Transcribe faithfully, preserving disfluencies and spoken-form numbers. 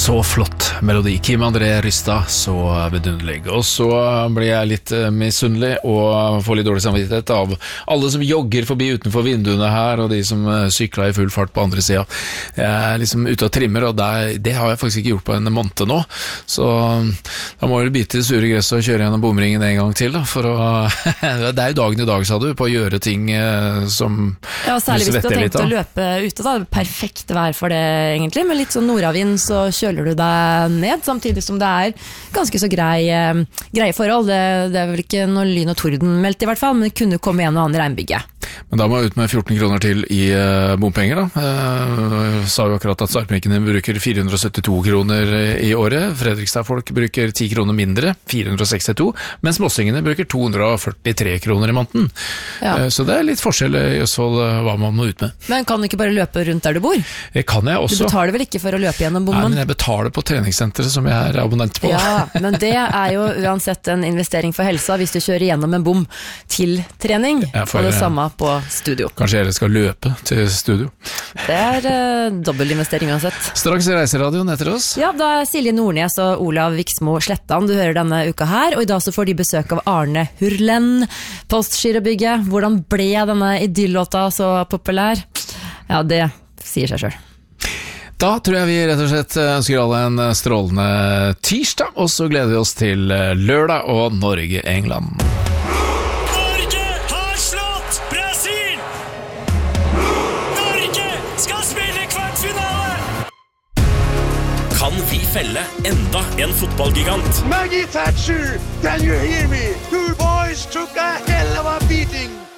Så flott melodi. Kim André Rystad, så vidunderlig. Og så blir jeg litt misunnelig og får litt dårlig samvittighet av alle som jogger forbi utenfor vinduene her, og de som sykler i full fart på andre siden. Jeg er liksom ute og trimmer, og det, det har jeg faktisk ikke gjort på en måned nå. Så da må jeg bite i det sure gresset og kjøre gjennom bomringen en gang til, da, for å det er jo dagen i dag, sa du, på å gjøre ting som ja, særlig hvis du har tenkt å løpe ute, da. Perfekt vær for det, egentlig. Med litt sånn nordavind, så kjøler du deg ned, samtidig som det er ganske så grei, greie forhold. Det, det er vel ikke noe lyn og torden meldt i hvert fall, men det kunne komme en og annen regnbygge. Men da må jeg ut med fjorten kroner til i uh, bompenger da. Uh, sa jo akkurat at Sarpmikkene bruker fire hundre og syttito kroner i året. Fredrikstad-folk bruker ti kroner mindre, fire hundre og sekstito, mens Mossingene bruker to hundre og førtitre kroner i måneden. Ja. Uh, så det er litt forskjell i Østfold uh, hva man må ut med. Men kan du ikke bare løpe rundt der du bor? Det kan jeg også. Du betaler vel ikke for å løpe gjennom bommen? Nei, men jeg betaler på treningssenteret som jeg er abonnent på. Ja, men det er jo uansett en investering for helsa hvis du kjører gjennom en bom til trening, for, og det samme på studio. Kanskje jeg skal løpe til studio. Det er uh, dobbeltinvestering uansett. Straks i Reiseradioen etter oss. Ja, da er Silje Nordnes og Olav Viksmo Slettan du hører denne uka her, og i dag så får de besøk av Arne Hurlen, Postgirobygget. Hvordan ble denne idyllåta så populær? Ja, det sier seg selv. Da tror jeg vi rett og slett ønsker alle en strålende tirsdag, og så gleder vi oss til lørdag og Norge-England. Kan vi felle enda en fotballgigant? Maggie Thatcher, can you hear me? Two boys took a hell of a beating.